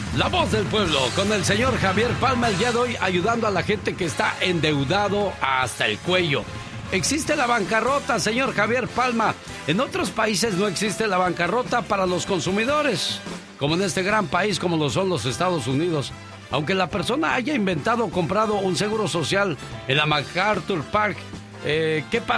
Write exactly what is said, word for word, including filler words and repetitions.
La voz del pueblo con el señor Javier Palma el día de hoy ayudando a la gente que está endeudado hasta el cuello. Existe la bancarrota, señor Javier Palma. En otros países no existe la bancarrota para los consumidores, como en este gran país como lo son los Estados Unidos. Aunque la persona haya inventado o comprado un seguro social en la MacArthur Park, eh, ¿qué pasa?